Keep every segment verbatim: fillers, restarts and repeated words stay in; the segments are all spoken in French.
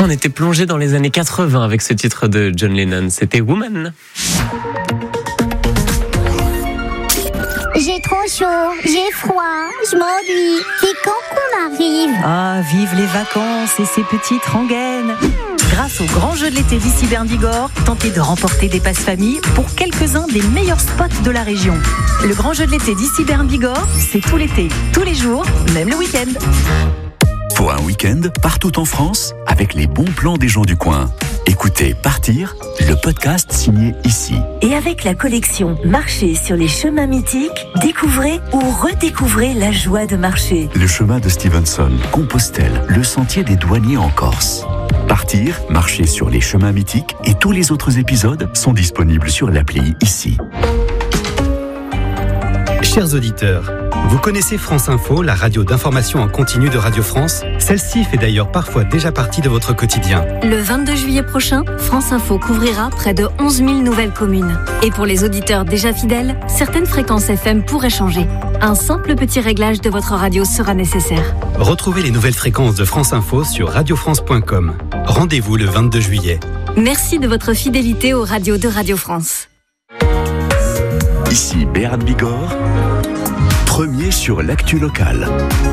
on était plongé dans les années quatre-vingts avec ce titre de John Lennon. C'était Woman. J'ai trop chaud, j'ai froid, je m'ennuie. C'est quand qu'on arrive? Ah, vive les vacances et ces petites rengaines. Grâce au grand jeu de l'été d'ici Bern Bigorre, tentez de remporter des passes famille pour quelques-uns des meilleurs spots de la région. Le grand jeu de l'été d'ici Bern Bigorre, c'est tout l'été, tous les jours, même le week-end. Pour un week-end, partout en France, avec les bons plans des gens du coin. Écoutez Partir, le podcast signé ici. Et avec la collection Marcher sur les chemins mythiques, découvrez ou redécouvrez la joie de marcher. Le chemin de Stevenson, Compostelle, le sentier des douaniers en Corse. Partir, marcher sur les chemins mythiques et tous les autres épisodes sont disponibles sur l'appli ici. Chers auditeurs, vous connaissez France Info, la radio d'information en continu de Radio France? Celle-ci fait d'ailleurs parfois déjà partie de votre quotidien. Le vingt-deux juillet prochain, France Info couvrira près de onze mille nouvelles communes. Et pour les auditeurs déjà fidèles, certaines fréquences F M pourraient changer. Un simple petit réglage de votre radio sera nécessaire. Retrouvez les nouvelles fréquences de France Info sur radio france point com. Rendez-vous le vingt-deux juillet. Merci de votre fidélité aux radios de Radio France. Ici Bern Bigorre, premier sur l'actu locale.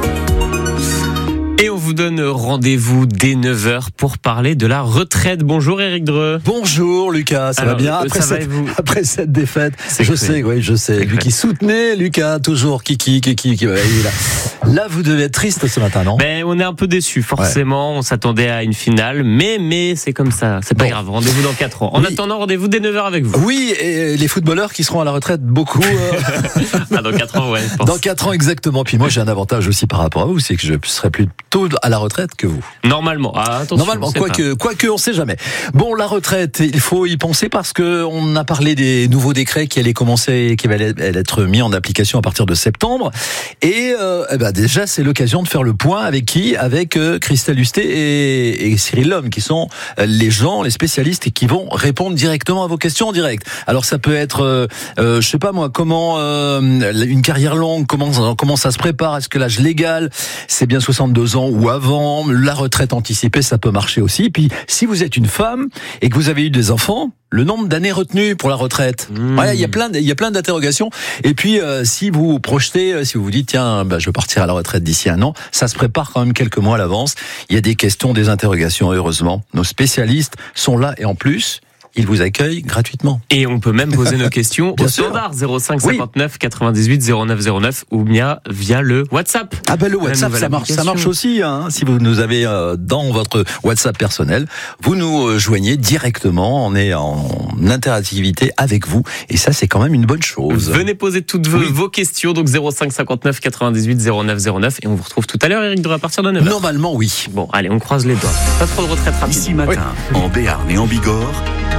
Et on vous donne rendez-vous dès neuf heures pour parler de la retraite. Bonjour Éric Dreux. Bonjour Lucas, ça Alors, va bien après, ça va cette, vous après cette défaite? C'est je cruel. sais, oui, je sais. C'est Lui qui soutenait Lucas, toujours Kiki, Kiki, Kiki. Ouais, il est là. Là, vous devez être triste ce matin, non? Ben, on est un peu déçus, forcément. Ouais. On s'attendait à une finale, mais mais c'est comme ça. C'est pas bon. Grave. Rendez-vous dans quatre ans. En oui. attendant, rendez-vous dès neuf heures avec vous. Oui, et les footballeurs qui seront à la retraite, beaucoup. Euh... ah, dans quatre ans, ouais. Je pense. Dans quatre ans, exactement. Puis moi, j'ai un avantage aussi par rapport à vous, c'est que je serai plus tôt à la retraite que vous. Normalement. Ah, attention. Normalement, quoique, quoique, on sait jamais. Bon, la retraite, il faut y penser parce que on a parlé des nouveaux décrets qui allaient commencer, qui allaient être mis en application à partir de septembre. Et, euh, eh ben déjà, c'est l'occasion de faire le point avec qui? Avec euh, Christelle Hustet et, et Cyril Lhomme, qui sont les gens, les spécialistes et qui vont répondre directement à vos questions en direct. Alors, ça peut être, euh, euh, je sais pas moi, comment euh, une carrière longue, comment comment ça se prépare? Est-ce que l'âge légal, c'est bien soixante-deux ans ou avant? La retraite anticipée, ça peut marcher aussi. Puis, si vous êtes une femme et que vous avez eu des enfants, le nombre d'années retenues pour la retraite. Mmh. Voilà, il y a plein, il y a plein d'interrogations. Et puis, euh, si vous vous projetez, si vous vous dites, tiens, bah, je vais partir à la retraite d'ici un an, ça se prépare quand même quelques mois à l'avance. Il y a des questions, des interrogations, heureusement. Nos spécialistes sont là et en plus, ils vous accueillent gratuitement. Et on peut même poser nos questions bien au sûr. standard zéro cinq cinquante-neuf quatre-vingt-dix-huit zéro neuf zéro neuf ou bien via le WhatsApp. Ah ben le WhatsApp, ça marche, ça marche aussi. Hein. Si vous nous avez euh, dans votre WhatsApp personnel, vous nous euh, joignez directement. On est en interactivité avec vous et ça, c'est quand même une bonne chose. Venez poser toutes vos, oui. vos questions, donc zéro cinq cinquante-neuf quatre-vingt-dix-huit zéro neuf zéro neuf et on vous retrouve tout à l'heure, Éric Dreux, à partir de neuf heures. Normalement, oui. Bon, allez, on croise les doigts. Pas trop de retraite rapide. Ici matin, oui. En Béarn et en Bigorre,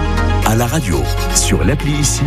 à la radio, sur l'appli ici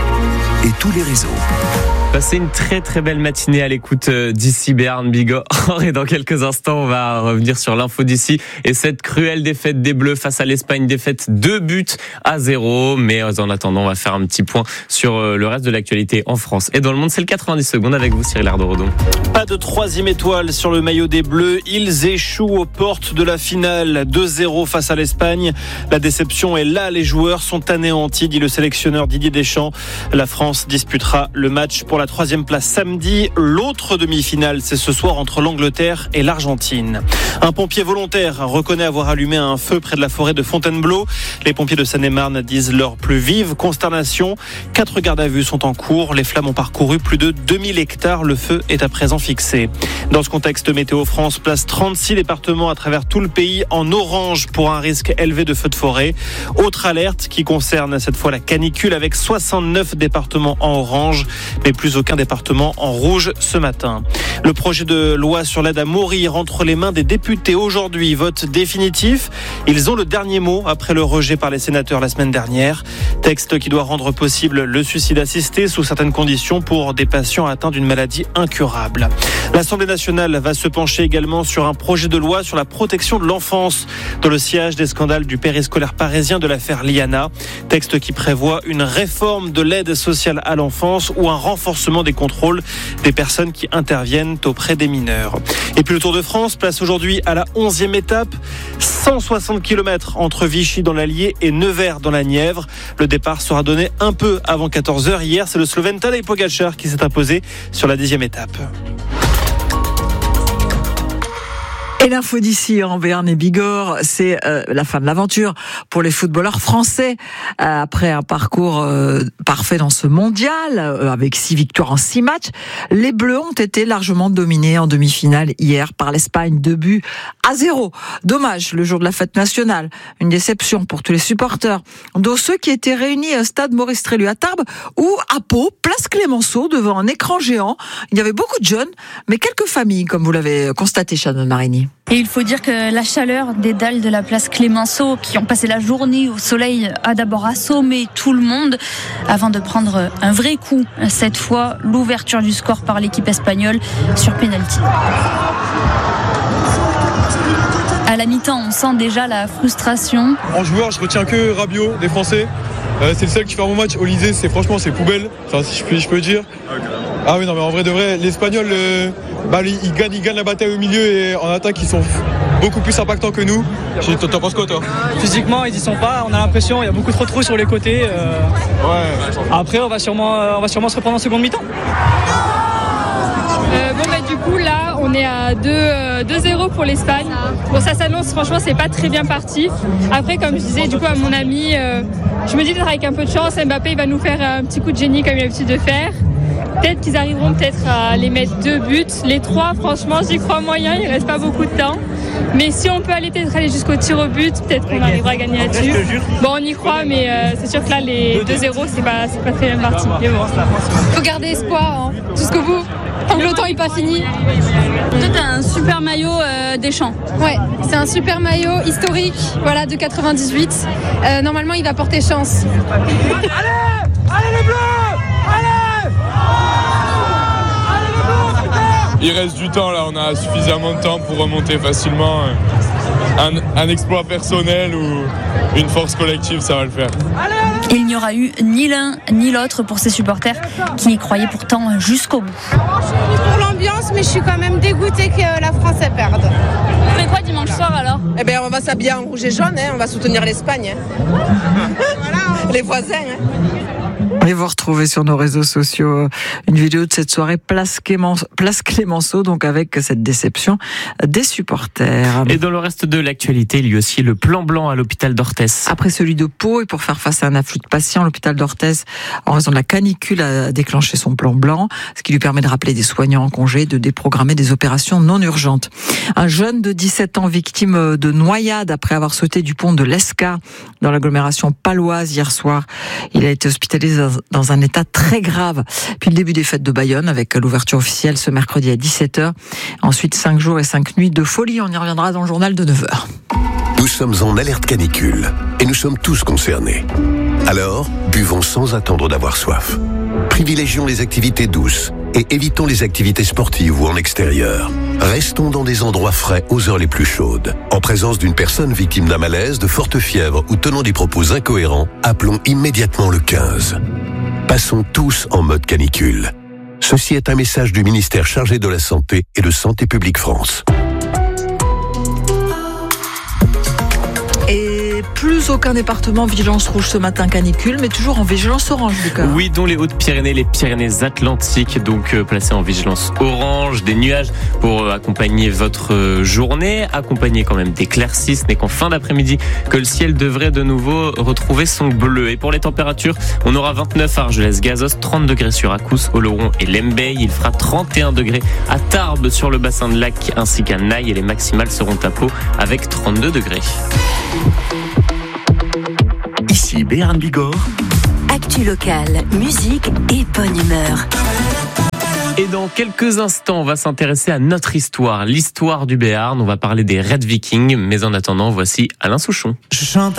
et tous les réseaux. Passez une très très belle matinée à l'écoute d'ici Béarn Bigorre. Et dans quelques instants, on va revenir sur l'info d'ici et cette cruelle défaite des Bleus face à l'Espagne, défaite deux buts à zéro. Mais en attendant, on va faire un petit point sur le reste de l'actualité en France et dans le monde. C'est le quatre-vingt-dix secondes avec vous, Cyril Ardorodon. Pas de troisième étoile sur le maillot des Bleus. Ils échouent aux portes de la finale. deux zéro face à l'Espagne. La déception est là. Les joueurs sont anéantis, dit le sélectionneur Didier Deschamps. La France disputera le match pour la troisième place samedi. L'autre demi-finale, c'est ce soir entre l'Angleterre et l'Argentine. Un pompier volontaire reconnaît avoir allumé un feu près de la forêt de Fontainebleau. Les pompiers de Seine-et-Marne disent leur plus vive consternation. Quatre gardes à vue sont en cours. Les flammes ont parcouru plus de deux mille hectares. Le feu est à présent fixé. Dans ce contexte, Météo France place trente-six départements à travers tout le pays en orange pour un risque élevé de feux de forêt. Autre alerte qui concerne cette fois la canicule avec soixante-neuf départements en orange, mais plus aucun département en rouge ce matin. Le projet de loi sur l'aide à mourir entre les mains des députés aujourd'hui. Vote définitif. Ils ont le dernier mot après le rejet par les sénateurs la semaine dernière. Texte qui doit rendre possible le suicide assisté sous certaines conditions pour des patients atteints d'une maladie incurable. L'Assemblée nationale va se pencher également sur un projet de loi sur la protection de l'enfance dans le sillage des scandales du périscolaire parisien de l'affaire Liana. Texte qui prévoit une réforme de l'aide sociale à l'enfance ou un renforcement renforcement des contrôles des personnes qui interviennent auprès des mineurs. Et puis le Tour de France place aujourd'hui à la onzième étape, cent soixante kilomètres entre Vichy dans l'Allier et Nevers dans la Nièvre. Le départ sera donné un peu avant quatorze heures. Hier, c'est le Slovène Tadej Pogačar qui s'est imposé sur la dixième étape. Et l'info d'ici en Béarn et Bigorre, c'est euh, la fin de l'aventure pour les footballeurs français. Euh, après un parcours euh, parfait dans ce mondial, euh, avec six victoires en six matchs, les Bleus ont été largement dominés en demi-finale hier par l'Espagne, deux buts à zéro. Dommage, le jour de la fête nationale, une déception pour tous les supporters, dont ceux qui étaient réunis au stade Maurice Trélu à Tarbes ou à Pau, place Clémenceau, devant un écran géant. Il y avait beaucoup de jeunes, mais quelques familles, comme vous l'avez constaté, Shannon Marini. Et il faut dire que la chaleur des dalles de la place Clémenceau, qui ont passé la journée au soleil, a d'abord assommé tout le monde avant de prendre un vrai coup. Cette fois, l'ouverture du score par l'équipe espagnole sur pénalty. À la mi-temps, on sent déjà la frustration. En joueur, je retiens que Rabiot des Français. Euh, c'est le seul qui fait un bon match. Olysée, c'est franchement c'est poubelle. Enfin, si je peux, je peux dire. Ah oui, non, mais en vrai de vrai, l'Espagnol, euh, bah, ils gagnent, ils gagnent la bataille au milieu et en attaque, ils sont beaucoup plus impactants que nous. T'en penses quoi, toi ? Physiquement, ils y sont pas. On a l'impression, il y a beaucoup trop de trous sur les côtés. Euh... Ouais. Après, on va sûrement, on va sûrement se reprendre en seconde mi-temps. Euh, bon bah du coup là on est à deux zéro pour l'Espagne. Bon ça s'annonce, franchement c'est pas très bien parti. Après comme je disais du coup à mon ami, euh, je me dis peut-être avec un peu de chance Mbappé il va nous faire un petit coup de génie comme il a l'habitude de faire. Peut-être qu'ils arriveront peut-être à les mettre deux buts. Les trois franchement j'y crois moyen, il reste pas beaucoup de temps. Mais si on peut aller peut-être aller jusqu'au tir au but, peut-être qu'on arrivera à gagner là-dessus. Bon on y croit mais euh, c'est sûr que là les deux zéro c'est pas, c'est pas très bien parti. Mais bon. Faut garder espoir hein, jusqu'au bout. Tant que le temps n'est pas fini. Toi, t'as un super maillot euh, Deschamps. Ouais, c'est un super maillot historique, voilà, de quatre-vingt-dix-huit. Euh, normalement, il va porter chance. Allez, allez les Bleus, allez, allez les Bleus, super. Il reste du temps là, on a suffisamment de temps pour remonter facilement. Un, un exploit personnel ou une force collective, ça va le faire. Il n'y aura eu ni l'un ni l'autre pour ces supporters qui y croyaient pourtant jusqu'au bout. Je suis venue pour l'ambiance, mais je suis quand même dégoûtée que la France elle perde. Vous faites quoi dimanche soir alors ? Eh bien, on va s'habiller en rouge et jaune, hein, on va soutenir l'Espagne. Hein. Voilà, les voisins. Hein. Et vous retrouvez sur nos réseaux sociaux une vidéo de cette soirée Place Clémenceau, Place Clémenceau, donc avec cette déception des supporters. Et dans le reste de l'actualité, il y a aussi le plan blanc à l'hôpital d'Orthez. Après celui de Pau, et pour faire face à un afflux de patients, l'hôpital d'Orthez, en raison de la canicule, a déclenché son plan blanc, ce qui lui permet de rappeler des soignants en congé, de déprogrammer des opérations non urgentes. Un jeune de dix-sept ans victime de noyade après avoir sauté du pont de l'Esca dans l'agglomération paloise hier soir. Il a été hospitalisé dans un état très grave. Puis le début des fêtes de Bayonne avec l'ouverture officielle ce mercredi à dix-sept heures. Ensuite, cinq jours et cinq nuits de folie. On y reviendra dans le journal de neuf heures. Nous sommes en alerte canicule et nous sommes tous concernés. Alors, buvons sans attendre d'avoir soif. Privilégions les activités douces et évitons les activités sportives ou en extérieur. Restons dans des endroits frais aux heures les plus chaudes. En présence d'une personne victime d'un malaise, de forte fièvre ou tenant des propos incohérents, appelons immédiatement le quinze. Passons tous en mode canicule. Ceci est un message du ministère chargé de la Santé et de Santé publique France. Et plus aucun département vigilance rouge ce matin canicule, mais toujours en vigilance orange, Lucas. Oui, dont les Hautes-Pyrénées, les Pyrénées-Atlantiques, donc euh, placés en vigilance orange, des nuages pour euh, accompagner votre euh, journée, accompagner quand même d'éclaircies, ce n'est qu'en fin d'après-midi que le ciel devrait de nouveau retrouver son bleu. Et pour les températures, on aura vingt-neuf à Argelès-Gazos, trente degrés sur Accous, Oloron et Lembeil, il fera trente et un degrés à Tarbes sur le bassin de Lac ainsi qu'à Naï, et les maximales seront à Pau avec trente-deux degrés. Ici Béarn Bigorre. Actu locale, musique et bonne humeur. Et dans quelques instants, on va s'intéresser à notre histoire, l'histoire du Béarn. On va parler des Red Vikings, mais en attendant, voici Alain Souchon. Je chante